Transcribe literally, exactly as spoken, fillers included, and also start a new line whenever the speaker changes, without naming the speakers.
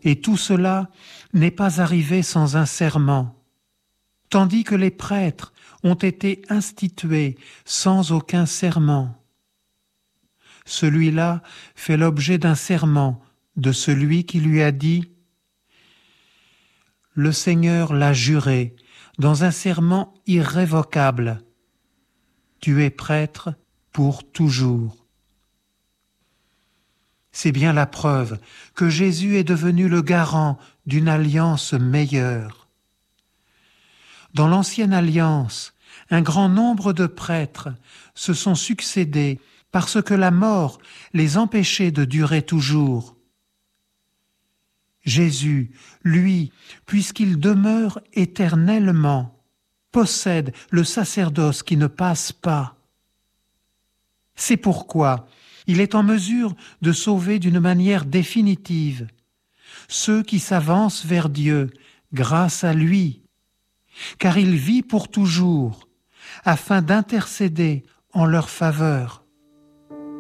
Et tout cela n'est pas arrivé sans un serment, tandis que les prêtres ont été institués sans aucun serment. Celui-là fait l'objet d'un serment de celui qui lui a dit « Le Seigneur l'a juré dans un serment irrévocable. Tu es prêtre pour toujours. » C'est bien la preuve que Jésus est devenu le garant d'une alliance meilleure. Dans l'ancienne alliance, un grand nombre de prêtres se sont succédés parce que la mort les empêchait de durer toujours. Jésus, lui, puisqu'il demeure éternellement, possède le sacerdoce qui ne passe pas. C'est pourquoi il est en mesure de sauver d'une manière définitive ceux qui s'avancent vers Dieu grâce à lui, car il vit pour toujours afin d'intercéder en leur faveur.